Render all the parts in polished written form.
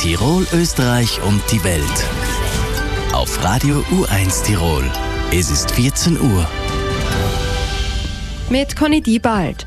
Tirol, Österreich und die Welt. Auf Radio U1 Tirol. Es ist 14 Uhr. Mit Conny Diebald.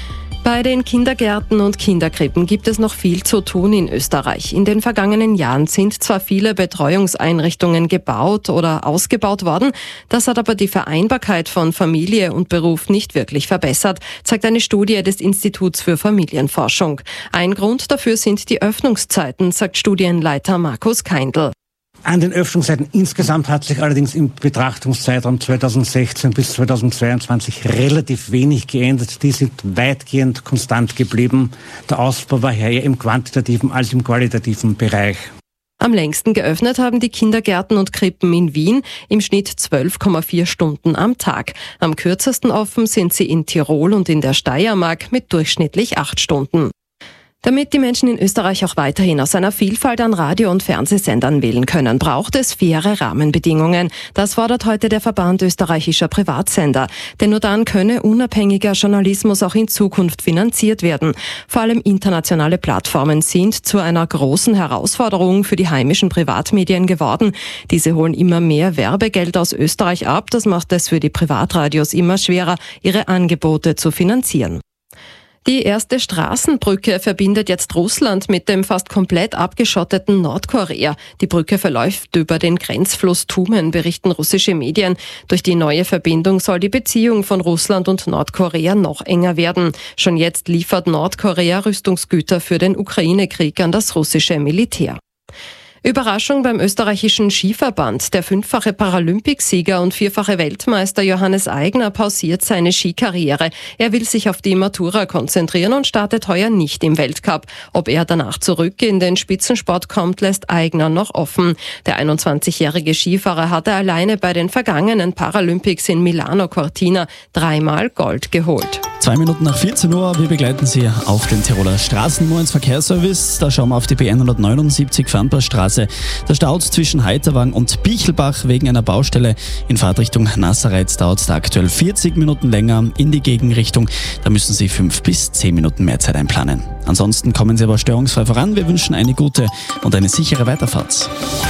Bei den Kindergärten und Kinderkrippen gibt es noch viel zu tun in Österreich. In den vergangenen Jahren sind zwar viele Betreuungseinrichtungen gebaut oder ausgebaut worden, das hat aber die Vereinbarkeit von Familie und Beruf nicht wirklich verbessert, zeigt eine Studie des Instituts für Familienforschung. Ein Grund dafür sind die Öffnungszeiten, sagt Studienleiter Markus Keindl. An den Öffnungszeiten insgesamt hat sich allerdings im Betrachtungszeitraum 2016 bis 2022 relativ wenig geändert. Die sind weitgehend konstant geblieben. Der Ausbau war eher im quantitativen als im qualitativen Bereich. Am längsten geöffnet haben die Kindergärten und Krippen in Wien, im Schnitt 12,4 Stunden am Tag. Am kürzesten offen sind sie in Tirol und in der Steiermark mit durchschnittlich 8 Stunden. Damit die Menschen in Österreich auch weiterhin aus einer Vielfalt an Radio- und Fernsehsendern wählen können, braucht es faire Rahmenbedingungen. Das fordert heute der Verband österreichischer Privatsender. Denn nur dann könne unabhängiger Journalismus auch in Zukunft finanziert werden. Vor allem internationale Plattformen sind zu einer großen Herausforderung für die heimischen Privatmedien geworden. Diese holen immer mehr Werbegeld aus Österreich ab. Das macht es für die Privatradios immer schwerer, ihre Angebote zu finanzieren. Die erste Straßenbrücke verbindet jetzt Russland mit dem fast komplett abgeschotteten Nordkorea. Die Brücke verläuft über den Grenzfluss Tumen, berichten russische Medien. Durch die neue Verbindung soll die Beziehung von Russland und Nordkorea noch enger werden. Schon jetzt liefert Nordkorea Rüstungsgüter für den Ukraine-Krieg an das russische Militär. Überraschung beim österreichischen Skiverband. Der 5-fache Paralympicsieger und 4-fache Weltmeister Johannes Aigner pausiert seine Skikarriere. Er will sich auf die Matura konzentrieren und startet heuer nicht im Weltcup. Ob er danach zurück in den Spitzensport kommt, lässt Aigner noch offen. Der 21-jährige Skifahrer hatte alleine bei den vergangenen Paralympics in Milano Cortina 3-mal Gold geholt. 2 Minuten nach 14 Uhr, wir begleiten Sie auf den Tiroler Straßen nur ins Verkehrsservice. Da schauen wir auf die B179 Fernpassstraße. Der Stau zwischen Heiterwang und Bichelbach wegen einer Baustelle in Fahrtrichtung Nassereitz dauert da aktuell 40 Minuten länger. In die Gegenrichtung, da müssen Sie 5 bis 10 Minuten mehr Zeit einplanen. Ansonsten kommen Sie aber störungsfrei voran. Wir wünschen eine gute und eine sichere Weiterfahrt.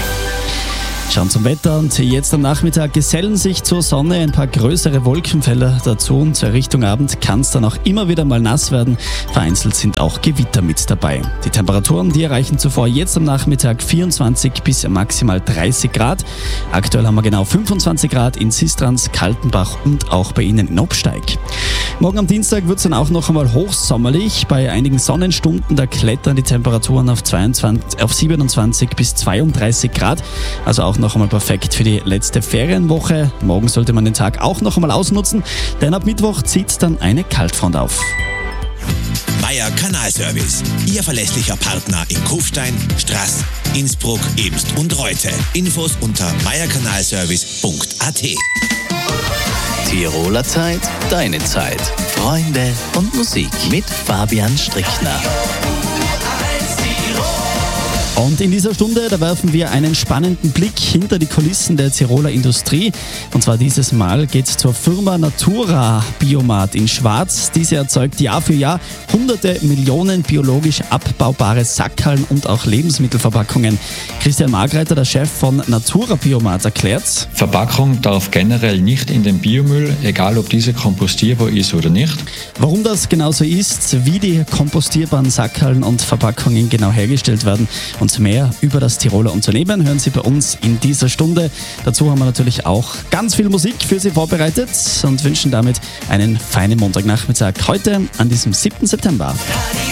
Schauen zum Wetter und jetzt am Nachmittag gesellen sich zur Sonne ein paar größere Wolkenfelder dazu und zur Richtung Abend kann es dann auch immer wieder mal nass werden. Vereinzelt sind auch Gewitter mit dabei. Die Temperaturen, die erreichen zuvor jetzt am Nachmittag 24 bis maximal 30 Grad. Aktuell haben wir genau 25 Grad in Sistrans, Kaltenbach und auch bei Ihnen in Obsteig. Morgen am Dienstag wird es dann auch noch einmal hochsommerlich. Bei einigen Sonnenstunden, da klettern die Temperaturen auf 27 bis 32 Grad. Also auch noch einmal perfekt für die letzte Ferienwoche. Morgen sollte man den Tag auch noch einmal ausnutzen, denn ab Mittwoch zieht dann eine Kaltfront auf. Meier Kanalservice, Ihr verlässlicher Partner in Kufstein, Straß, Innsbruck, Ebst und Reute. Infos unter meierkanalservice.at. Tiroler Zeit, deine Zeit. Freunde und Musik mit Fabian Strickner. Und in dieser Stunde, da werfen wir einen spannenden Blick hinter die Kulissen der Tiroler Industrie. Und zwar dieses Mal geht es zur Firma Natura Biomat in Schwarz. Diese erzeugt Jahr für Jahr hunderte Millionen biologisch abbaubare Sackhallen und auch Lebensmittelverpackungen. Christian Margreiter, der Chef von Natura Biomat, erklärt: Verpackung darf generell nicht in den Biomüll, egal ob diese kompostierbar ist oder nicht. Warum das genauso ist, wie die kompostierbaren Sackhallen und Verpackungen genau hergestellt werden und mehr über das Tiroler Unternehmen hören Sie bei uns in dieser Stunde. Dazu haben wir natürlich auch ganz viel Musik für Sie vorbereitet und wünschen damit einen feinen Montagnachmittag heute an diesem 7. September.